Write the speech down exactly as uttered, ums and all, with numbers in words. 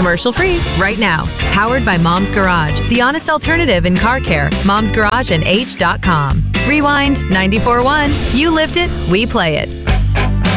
commercial-free right now. Powered by Mom's Garage, the honest alternative in car care. Moms Garage and H dot com. Rewind ninety-four point one. You lived it, we play it.